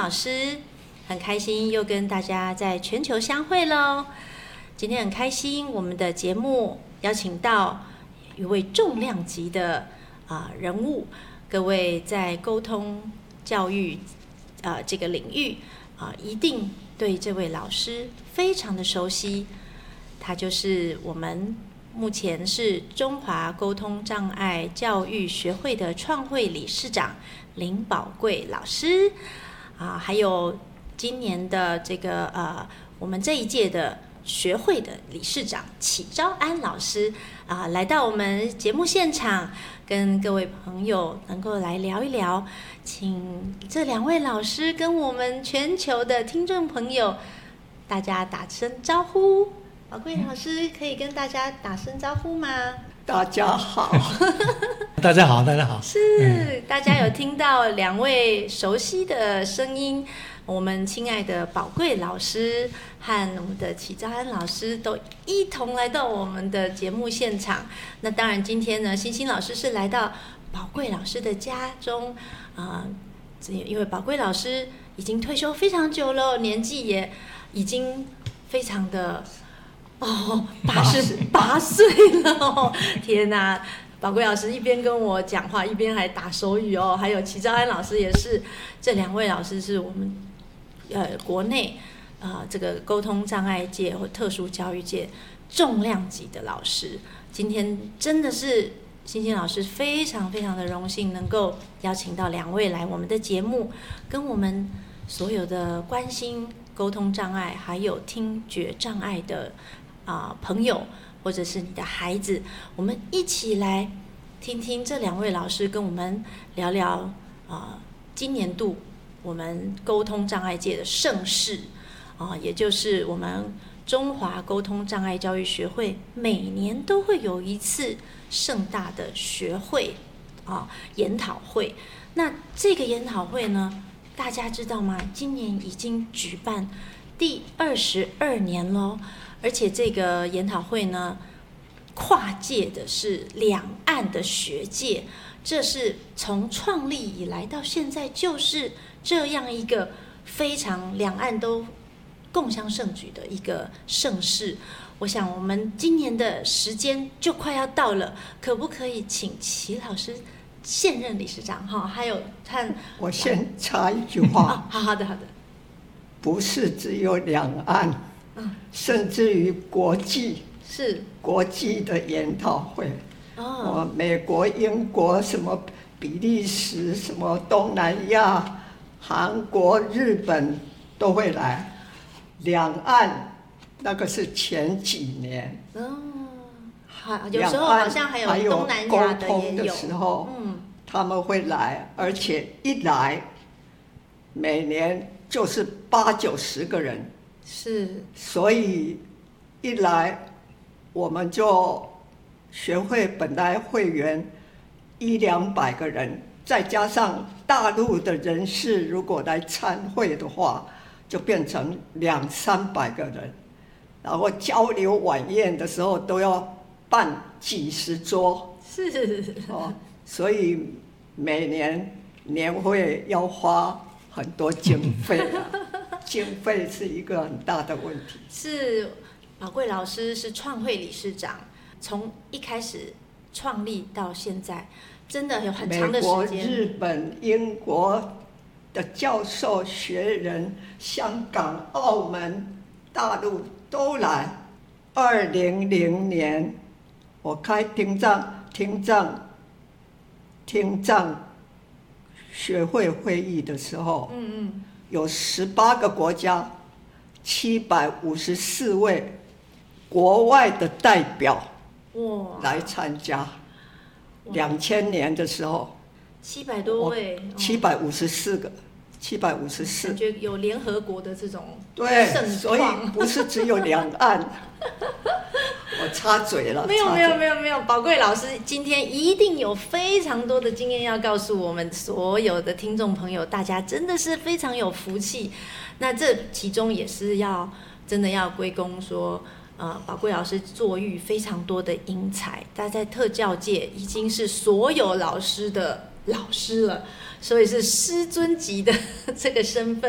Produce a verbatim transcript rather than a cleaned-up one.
老师，很开心又跟大家在全球相会喽。今天很开心，我们的节目邀请到一位重量级的啊、呃、人物，各位在沟通教育啊、呃、这个领域啊、呃，一定对这位老师非常的熟悉。他就是我们目前是中华沟通障碍教育学会的创会理事长林宝贵老师啊，还有今年的这个呃，我们这一届的学会的理事长启昭安老师啊，来到我们节目现场，跟各位朋友能够来聊一聊，请这两位老师跟我们全球的听众朋友大家打声招呼。宝贵老师可以跟大家打声招呼吗？ 大家好。 大家好，大家好。 是、嗯、大家有听到两位熟悉的声音，我们亲爱的宝贵老师和我们的启昭安老师都一同来到我们的节目现场。那当然今天呢，欣欣老师是来到宝贵老师的家中啊、呃，因为宝贵老师已经退休非常久了，年纪也已经非常的哦，八十八岁了哦！天哪，宝贵老师一边跟我讲话，一边还打手语哦。还有启昭安老师也是，这两位老师是我们呃国内呃这个沟通障碍界或特殊教育界重量级的老师。今天真的是欣欣老师非常非常的荣幸，能够邀请到两位来我们的节目，跟我们所有的关心沟通障碍还有听觉障碍的啊、呃，朋友或者是你的孩子，我们一起来听听这两位老师跟我们聊聊啊、呃，今年度我们沟通障碍界的盛事啊、呃，也就是我们中华沟通障碍教育学会每年都会有一次盛大的学会啊、呃、研讨会。那这个研讨会呢，大家知道吗？今年已经举办第二十二年喽。而且这个研讨会呢，跨界的是两岸的学界，这是从创立以来到现在就是这样一个非常两岸都共襄盛举的一个盛事。我想我们今年的时间就快要到了，可不可以请齐老师现任理事长哈，还有看我先插一句话。 哦、好好的好的， 不是只有两岸。嗯、甚至于国际是国际的研讨会， 哦， 美国、英国、什么比利时、什么东南亚、韩国、日本都会来。两岸那个是前几年， 嗯，好，有时候好像还有东南亚的也有。 的时候，嗯，他们会来，而且一来，每年就是八九十个人。 是， 所以一来我们就学会本来会员一两百个人，再加上大陆的人士如果来参会的话，就变成两三百个人，然后交流晚宴的时候都要办几十桌， 是哦，所以每年年会要花很多经费啊。经费是一个很大的问题。 是，宝贵老师是创会理事长，从一开始创立到现在，真的有很长的时间。 美国、日本、英国的教授、学人，香港、澳门、大陆都来。二零零年，我开听障听障听障学会会议的时候，嗯嗯。有十八个国家，七百五十四位国外的代表来参加。两千年的时候， 七百多位， 七百五十四个，七百五十四， 感觉有联合国的这种对，所以不是只有两岸。我插嘴了。 没有没有没有没有，宝贵老师今天一定有非常多的经验要告诉我们所有的听众朋友，大家真的是非常有福气。那这其中也是要真的要归功说，呃，宝贵老师坐育非常多的英才，他在特教界已经是所有老师的老师了，所以是师尊级的这个身份。